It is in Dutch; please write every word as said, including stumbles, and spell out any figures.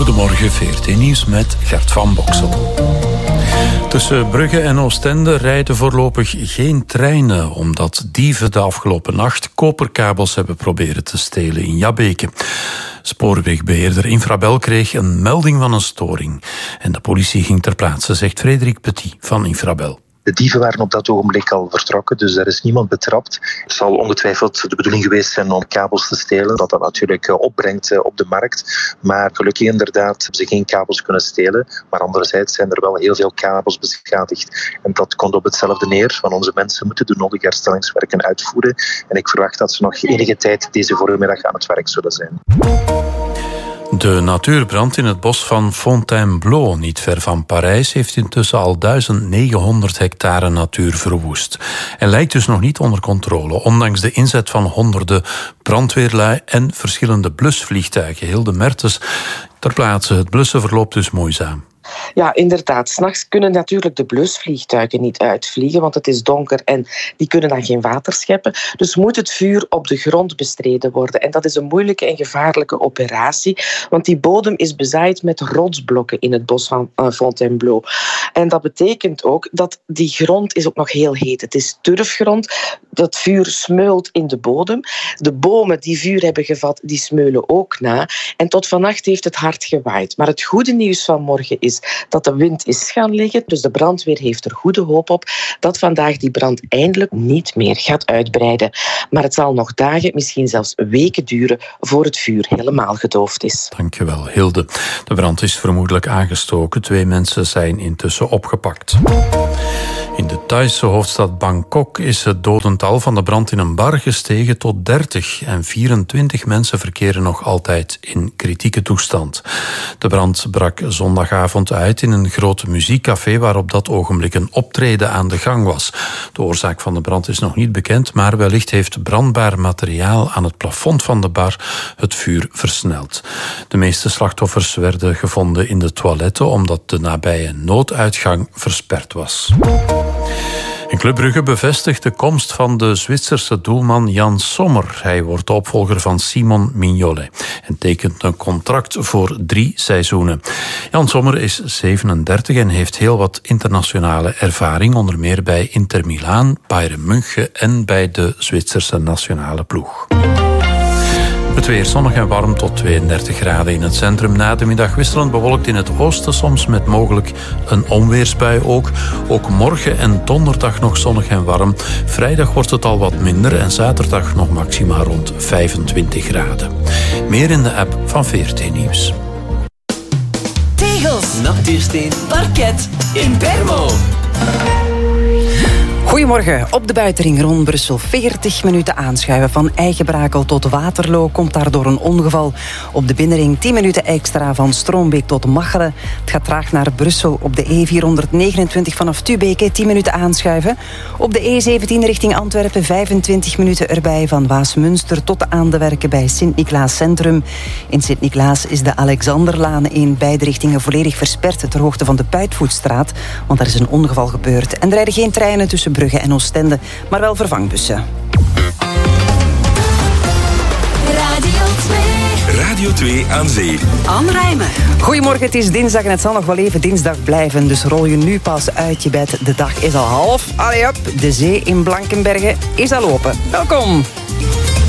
Goedemorgen, V R T Nieuws met Gert van Boksel. Tussen Brugge en Oostende rijden voorlopig geen treinen, omdat dieven de afgelopen nacht koperkabels hebben proberen te stelen in Jabbeke. Spoorwegbeheerder Infrabel kreeg een melding van een storing. En de politie ging ter plaatse, zegt Frederik Petit van Infrabel. De dieven waren op dat ogenblik al vertrokken, dus er is niemand betrapt. Het zal ongetwijfeld de bedoeling geweest zijn om kabels te stelen, dat dat natuurlijk opbrengt op de markt. Maar gelukkig inderdaad hebben ze geen kabels kunnen stelen. Maar anderzijds zijn er wel heel veel kabels beschadigd. En dat komt op hetzelfde neer, want onze mensen moeten de nodige herstellingswerken uitvoeren. En ik verwacht dat ze nog enige tijd deze voormiddag aan het werk zullen zijn. De natuurbrand in het bos van Fontainebleau, niet ver van Parijs, heeft intussen al duizend negenhonderd hectare natuur verwoest. En lijkt dus nog niet onder controle, ondanks de inzet van honderden brandweerlui en verschillende blusvliegtuigen. Hilde Mertens ter plaatse. Het blussen verloopt dus moeizaam. Ja, inderdaad. 's Nachts kunnen natuurlijk de blusvliegtuigen niet uitvliegen, want het is donker en die kunnen dan geen water scheppen. Dus moet het vuur op de grond bestreden worden. En dat is een moeilijke en gevaarlijke operatie, want die bodem is bezaaid met rotsblokken in het bos van uh, Fontainebleau. En dat betekent ook dat die grond is ook nog heel heet. Het is turfgrond. Dat vuur smeult in de bodem. De bomen die vuur hebben gevat, die smeulen ook na. En tot vannacht heeft het hard gewaaid. Maar het goede nieuws van morgen is dat de wind is gaan liggen. Dus de brandweer heeft er goede hoop op dat vandaag die brand eindelijk niet meer gaat uitbreiden. Maar het zal nog dagen, misschien zelfs weken duren voor het vuur helemaal gedoofd is. Dankjewel, Hilde. De brand is vermoedelijk aangestoken. Twee mensen zijn intussen opgepakt. In de Thaise hoofdstad Bangkok is het dodental van de brand in een bar gestegen tot dertig en vierentwintig mensen verkeren nog altijd in kritieke toestand. De brand brak zondagavond uit in een groot muziekcafé waar op dat ogenblik een optreden aan de gang was. De oorzaak van de brand is nog niet bekend, maar wellicht heeft brandbaar materiaal aan het plafond van de bar het vuur versneld. De meeste slachtoffers werden gevonden in de toiletten omdat de nabije nooduitgang versperd was. En Club Brugge bevestigt de komst van de Zwitserse doelman Jan Sommer. Hij wordt de opvolger van Simon Mignolet en tekent een contract voor drie seizoenen. Jan Sommer is zevenendertig en heeft heel wat internationale ervaring, onder meer bij Inter Milaan, Bayern München en bij de Zwitserse nationale ploeg. Het weer zonnig en warm tot tweeëndertig graden in het centrum. Na de middag wisselend bewolkt in het oosten, soms met mogelijk een onweersbui ook. Ook morgen en donderdag nog zonnig en warm. Vrijdag wordt het al wat minder en zaterdag nog maximaal rond vijfentwintig graden. Meer in de app van V R T Nieuws. Tegels, natuursteen, parket, Impermo. Goedemorgen. Op de buitenring rond Brussel veertig minuten aanschuiven. Van Eigenbrakel tot Waterloo komt daardoor een ongeval. Op de binnenring tien minuten extra van Stroombeek tot Machelen. Het gaat traag naar Brussel. Op de E vierhonderdnegenentwintig vanaf Tubeke tien minuten aanschuiven. Op de E zeventien richting Antwerpen vijfentwintig minuten erbij. Van Waasmunster tot aan de werken bij Sint-Niklaas Centrum. In Sint-Niklaas is de Alexanderlaan in beide richtingen volledig versperd ter hoogte van de Puitvoetstraat. Want er is een ongeval gebeurd. En er rijden geen treinen tussen Brugge en Oostende, maar wel vervangbussen. Radio twee. Radio twee aan zee. Anne Rijmen. Goedemorgen, het is dinsdag en het zal nog wel even dinsdag blijven. Dus rol je nu pas uit je bed. De dag is al half. Allee op, de zee in Blankenbergen is al open. Welkom.